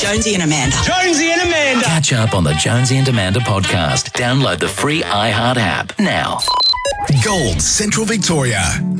Jonesy and Amanda. Jonesy and Amanda. Catch up on the Jonesy and Amanda podcast. Download the free iHeart app now. Gold Central Victoria.